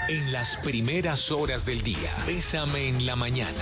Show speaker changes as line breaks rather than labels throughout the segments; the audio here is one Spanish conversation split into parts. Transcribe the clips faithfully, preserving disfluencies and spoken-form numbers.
En las primeras horas del día, Bésame en la mañana.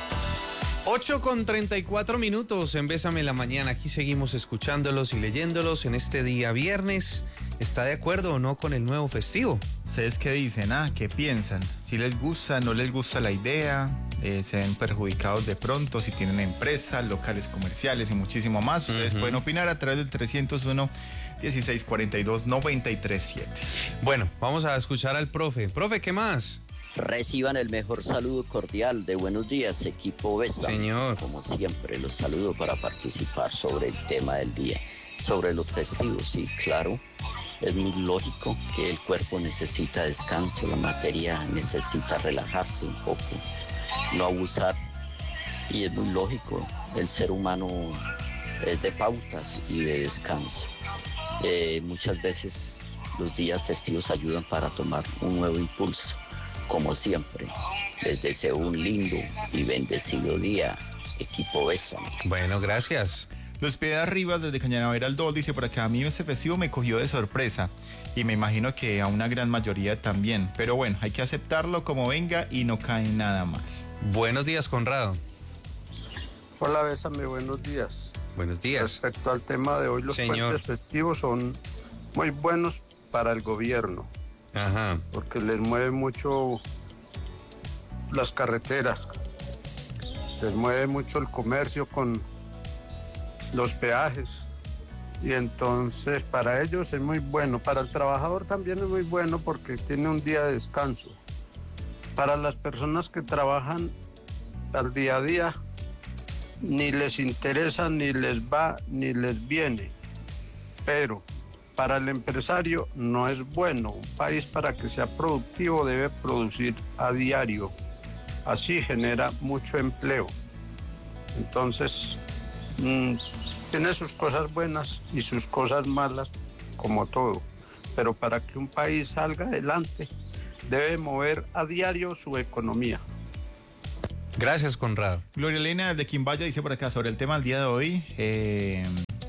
ocho con treinta y cuatro minutos en Bésame en la mañana. Aquí seguimos escuchándolos y leyéndolos en este día viernes. ¿Está de acuerdo o no con el nuevo festivo?
¿Ustedes qué dicen? Ah, ¿qué piensan? Si les gusta, no les gusta la idea, eh, se ven perjudicados de pronto, si tienen empresas, locales comerciales y muchísimo más. Ustedes uh-huh. pueden opinar a través del trescientos uno, dieciséis cuarenta y dos, noventa y tres siete.
Bueno, vamos a escuchar al profe. Profe, ¿qué más?
Reciban el mejor saludo cordial de buenos días, equipo Bésame.
Señor.
Como siempre, los saludo para participar sobre el tema del día, sobre los festivos. Sí, claro, es muy lógico que el cuerpo necesita descanso, la materia necesita relajarse un poco, no abusar. Y es muy lógico, el ser humano es de pautas y de descanso. Eh, muchas veces los días festivos ayudan para tomar un nuevo impulso. Como siempre, les deseo un lindo y bendecido día, equipo Bésame.
Bueno, gracias.
Los Piedras Rivas desde Cañaveral dos dice por acá: a mí ese festivo me cogió de sorpresa y me imagino que a una gran mayoría también. Pero bueno, hay que aceptarlo como venga y no cae nada mal.
Buenos días, Conrado.
Hola, Bésame, buenos días.
Buenos días.
Respecto al tema de hoy, los
Señor.
puentes festivos son muy buenos para el gobierno.
Ajá.
Porque les mueve mucho las carreteras, les mueve mucho el comercio con los peajes, y entonces para ellos es muy bueno. Para el trabajador también es muy bueno porque tiene un día de descanso. Para las personas que trabajan al día a día, ni les interesa, ni les va, ni les viene. Pero para el empresario no es bueno. Un país, para que sea productivo, debe producir a diario. Así genera mucho empleo. Entonces, mmm, tiene sus cosas buenas y sus cosas malas, como todo. Pero para que un país salga adelante, debe mover a diario su economía.
Gracias, Conrado.
Gloria Elena de Quimbaya dice por acá sobre el tema del día de hoy. Eh...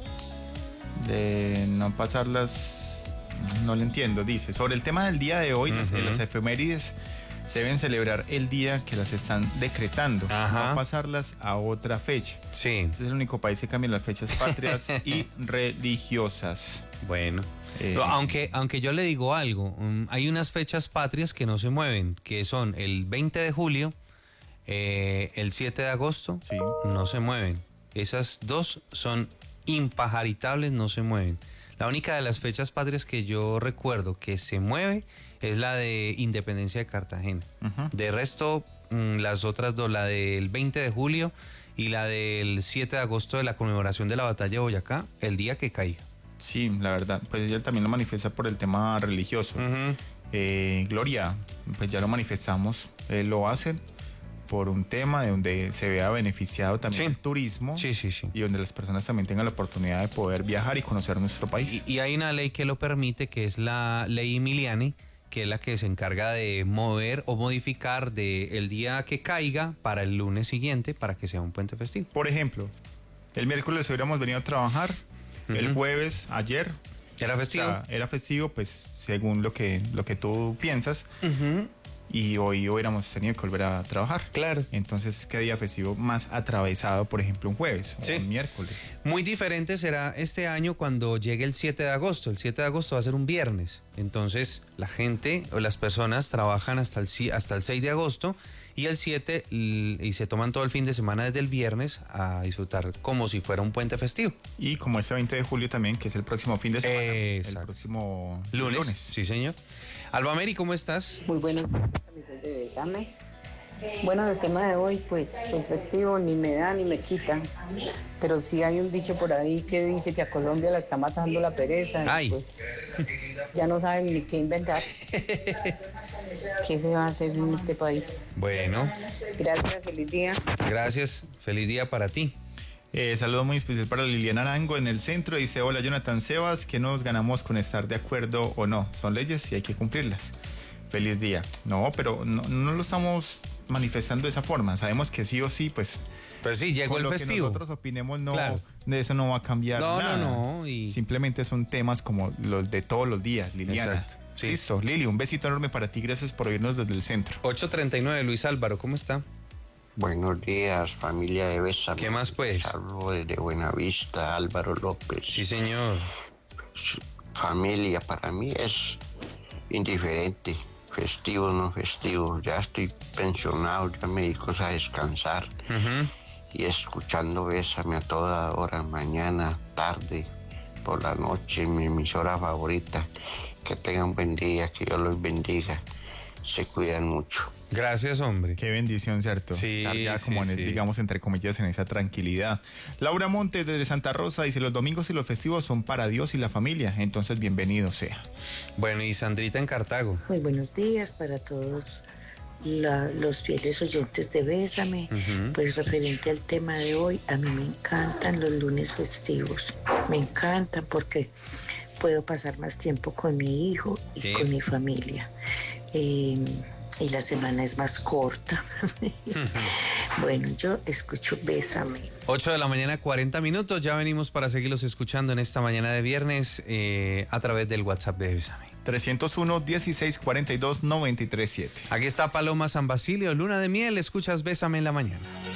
de no pasarlas, no lo entiendo, dice, sobre el tema del día de hoy, uh-huh. las, las efemérides se deben celebrar el día que las están decretando, uh-huh. no pasarlas a otra fecha.
Sí.
Este es el único país que cambia las fechas patrias y religiosas.
Bueno, eh, aunque, aunque yo le digo algo, um, hay unas fechas patrias que no se mueven, que son el veinte de julio, eh, el siete de agosto,
sí.
no se mueven. Esas dos son impajaritables, no se mueven. La única de las fechas patrias que yo recuerdo que se mueve es la de Independencia de Cartagena. Uh-huh. De resto, las otras dos, la del veinte de julio y la del siete de agosto de la conmemoración de la batalla de Boyacá, el día que caiga.
Sí, la verdad, pues ella también lo manifiesta por el tema religioso. Uh-huh. eh, Gloria, pues ya lo manifestamos, eh, lo hacen por un tema de donde se vea beneficiado también sí. el turismo,
sí, sí, sí.
y donde las personas también tengan la oportunidad de poder viajar y conocer nuestro país.
Y, y hay una ley que lo permite, que es la ley Emiliani, que es la que se encarga de mover o modificar de el día que caiga para el lunes siguiente para que sea un puente festivo.
Por ejemplo, el miércoles hubiéramos venido a trabajar, uh-huh. el jueves, ayer,
era festivo.
O sea, era festivo, pues según lo que, lo que tú piensas.
Uh-huh.
Y hoy hubiéramos tenido que volver a trabajar.
Claro.
Entonces, ¿qué día festivo más atravesado, por ejemplo, un jueves
sí.
o un miércoles?
Muy diferente será este año cuando llegue el siete de agosto. El siete de agosto va a ser un viernes. Entonces, la gente o las personas trabajan hasta el, hasta el seis de agosto y el siete y se toman todo el fin de semana desde el viernes a disfrutar como si fuera un puente festivo.
Y como este veinte de julio también, que es el próximo fin de semana.
Exacto.
El próximo
lunes.
lunes.
Sí, señor. Alba Mary, ¿cómo estás?
Muy buenos días, amigos de Bésame. Bueno, el tema de hoy, pues, soy festivo, ni me da ni me quita. Pero sí hay un dicho por ahí que dice que a Colombia la está matando la pereza.
Ay.
Y pues ya no saben ni qué inventar. ¿Qué se va a hacer en este país?
Bueno.
Gracias, feliz día.
Gracias, feliz día para ti.
Eh, saludo muy especial para Liliana Arango en el centro. Dice: hola Jonathan Sebas, ¿qué nos ganamos con estar de acuerdo o no? Son leyes y hay que cumplirlas. Feliz día. No, pero no, no lo estamos manifestando de esa forma. Sabemos que sí o sí, pues...
Pues sí, llegó el
lo
festivo.
Que nosotros opinemos, no,
claro.
de eso no va a cambiar
no,
nada.
No, no, y...
Simplemente son temas como los de todos los días, Liliana.
Exacto. Sí.
Listo, Lili, un besito enorme para ti, gracias por oírnos desde el centro.
ocho treinta y nueve, Luis Álvaro, ¿cómo está?
Buenos días, familia de Bésame.
¿Qué más, pues?
Salvo desde Buenavista, Álvaro López.
Sí, señor.
Familia, para mí es indiferente, festivo o no festivo. Ya estoy pensionado, ya me dedico a descansar.
Uh-huh.
Y escuchando Bésame a toda hora, mañana, tarde, por la noche, mi emisora favorita. Que tengan buen día, que Dios los bendiga. Se cuidan mucho.
Gracias, hombre.
Qué bendición, ¿cierto?
Sí,
Estar ya
sí,
como, en,
sí.
digamos, entre comillas, en esa tranquilidad. Laura Montes, desde Santa Rosa, dice, los domingos y los festivos son para Dios y la familia, entonces bienvenido sea.
Bueno, y Sandrita en Cartago.
Muy buenos días para todos la, los fieles oyentes de Bésame.
Uh-huh.
Pues referente al tema de hoy, a mí me encantan los lunes festivos. Me encantan porque puedo pasar más tiempo con mi hijo y
Sí.
con mi familia. Eh, y la semana es más corta. Bueno, yo escucho Bésame.
ocho de la mañana, cuarenta minutos. Ya venimos para seguirlos escuchando en esta mañana de viernes eh, a través del WhatsApp de Bésame.
trescientos uno, dieciséis cuarenta y dos, noventa y tres siete.
Aquí está Paloma San Basilio, Luna de Miel. Escuchas Bésame en la mañana.